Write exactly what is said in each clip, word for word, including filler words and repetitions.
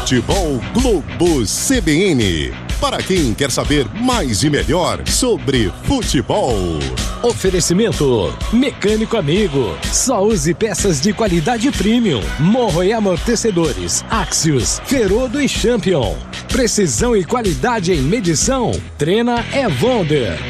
Futebol Globo C B N. Para quem quer saber mais e melhor sobre futebol. Oferecimento Mecânico Amigo. Só use peças de qualidade premium. Morro e amortecedores Axios, Ferodo e Champion. Precisão e qualidade em medição. Trena Evonder.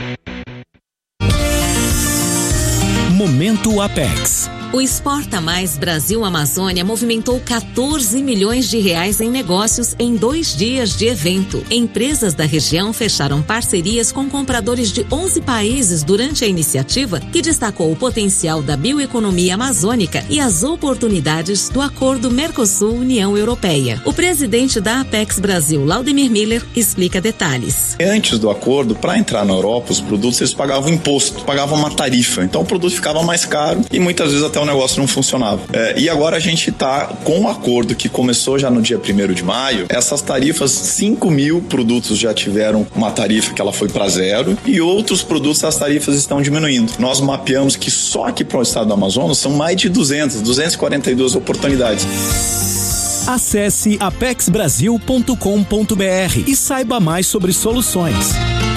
Momento Apex. O Exporta Mais Brasil Amazônia movimentou quatorze milhões de reais em negócios em dois dias de evento. Empresas da região fecharam parcerias com compradores de onze países durante a iniciativa, que destacou o potencial da bioeconomia amazônica e as oportunidades do Acordo Mercosul-União Europeia. O presidente da Apex Brasil, Laudemir Miller, explica detalhes. Antes do acordo, para entrar na Europa, os produtos eles pagavam imposto, pagavam uma tarifa. Então o produto ficava mais caro e muitas vezes até o negócio não funcionava. É, e agora a gente está com um acordo que começou já no dia primeiro de maio. Essas tarifas, cinco mil produtos já tiveram uma tarifa que ela foi para zero e outros produtos as tarifas estão diminuindo. Nós mapeamos que só aqui para o estado do Amazonas são mais de duzentas, duzentas e quarenta e duas oportunidades. Acesse apex brasil ponto com ponto b r e saiba mais sobre soluções.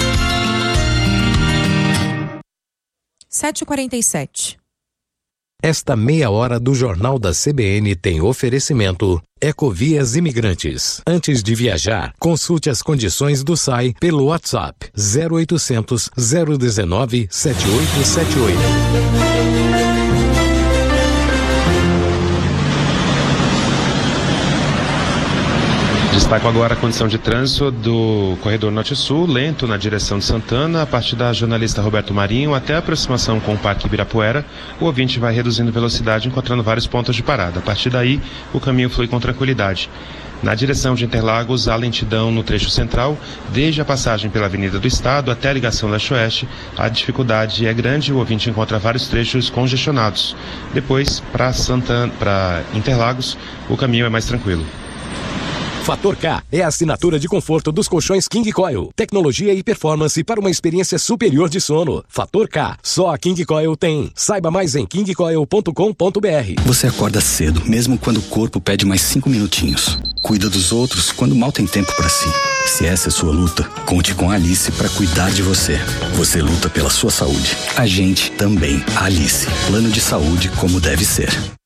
sete e quarenta e sete. Esta meia hora do Jornal da C B N tem oferecimento Ecovias Imigrantes. Antes de viajar, consulte as condições do S A I pelo WhatsApp zero oitocentos, zero um nove, sete oito sete oito. Destaco agora a condição de trânsito do corredor Norte-Sul, lento na direção de Santana, a partir da jornalista Roberto Marinho até a aproximação com o Parque Ibirapuera. O ouvinte vai reduzindo velocidade, encontrando vários pontos de parada. A partir daí, o caminho flui com tranquilidade. Na direção de Interlagos, há lentidão no trecho central, desde a passagem pela Avenida do Estado até a ligação leste-oeste. A dificuldade é grande, o ouvinte encontra vários trechos congestionados. Depois, para Santana, para Interlagos, o caminho é mais tranquilo. Fator K é a assinatura de conforto dos colchões King Coil. Tecnologia e performance para uma experiência superior de sono. Fator K, só a King Coil tem. Saiba mais em king coil ponto com ponto b r. Você acorda cedo, mesmo quando o corpo pede mais cinco minutinhos. Cuida dos outros quando mal tem tempo para si. Se essa é sua luta, conte com a Alice para cuidar de você. Você luta pela sua saúde. A gente também. A Alice. Plano de saúde como deve ser.